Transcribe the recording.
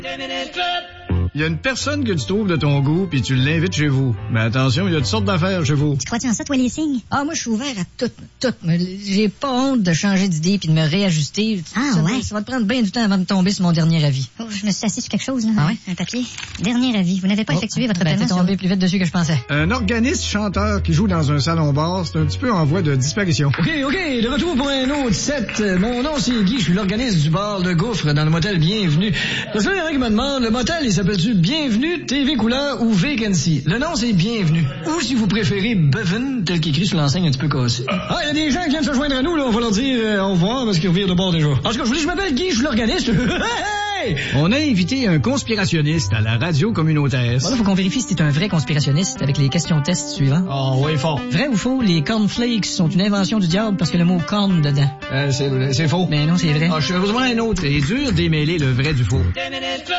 Il y a une personne que tu trouves de ton goût, puis tu l'invites chez vous. Mais attention, il y a toutes sortes d'affaires chez vous. Tu crois-tu en ça, toi, les signes? Ah, moi, je suis ouvert à tout. J'ai pas honte de changer d'idée puis de me réajuster. Ah, ouais? Ça va te prendre bien du temps avant de tomber sur mon dernier avis. Oh, je me suis assis sur quelque chose, là. Ah ouais? Un papier. Dernier avis. Vous n'avez pas effectué votre paiement t'es tombé plus vite dessus que je pensais. Un organiste chanteur qui joue dans un salon-bar, c'est un petit peu en voie de disparition. OK, de retour pour un autre set. Mon nom, c'est Guy, je suis l'organiste du bar de Gouffre dans le motel Bienvenue. Parce que il y en a qui me demandent, le motel, il s'appelle-tu Bienvenue, TV couleur ou Vacancy? Le nom, c'est Bienvenue. Ou si vous préférez Bevan, tel qu'écrit sur l'enseigne un petit peu cassée. Ah, il y a des gens qui viennent se joindre à nous, là, on va leur dire au revoir parce qu'ils revirent de bord déjà. En tout cas, je vous dis, je m'appelle Guy, je suis l'organiste. Hey! On a invité un conspirationniste à la radio communautaire. Voilà, faut qu'on vérifie si t'es un vrai conspirationniste avec les questions-tests suivantes. Oh, oui, fort. Vrai ou faux, les cornflakes sont une invention du diable parce que le mot corn dedans. C'est faux. Mais non, c'est vrai. Ah, je suis besoin d'un autre. C'est dur d'émêler le vrai du faux.